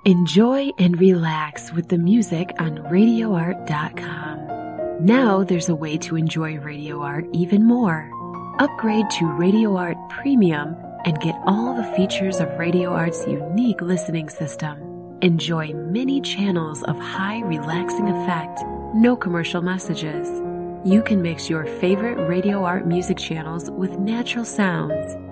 Enjoy and relax with the music on RadioArt.com. Now there's a way to enjoy Radio Art even more. Upgrade to Radio Art Premium and get all the features of Radio Art's unique listening system. Enjoy many channels of high relaxing effect, no commercial messages. You can mix your favorite Radio Art music channels with natural sounds.